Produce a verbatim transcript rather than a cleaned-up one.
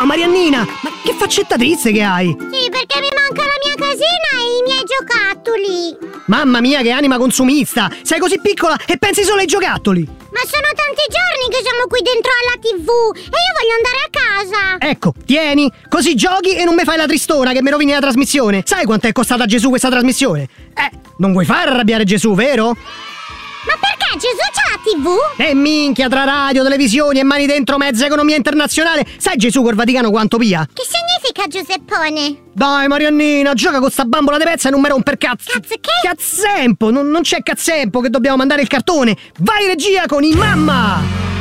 Ciao Mariannina, ma che faccetta triste che hai? Sì, perché mi manca la mia casina e i miei giocattoli. Mamma mia, che anima consumista! Sei così piccola e pensi solo ai giocattoli! Ma sono tanti giorni che siamo qui dentro alla tivù e io voglio andare a casa. Ecco, tieni, così giochi e non mi fai la tristona che mi rovini la trasmissione. Sai quanto è costata a Gesù questa trasmissione? Eh, non vuoi far arrabbiare Gesù, vero? Ma perché Gesù c'ha la tivù? E minchia, tra radio, televisioni e mani dentro mezza economia internazionale. Sai Gesù col Vaticano quanto pia? Che significa Giuseppone? Dai Mariannina, gioca con sta bambola di pezza e non mi romper cazzo. Cazzo che? Cazzempo, non, non c'è cazzempo che dobbiamo mandare il cartone. Vai regia con i mamma!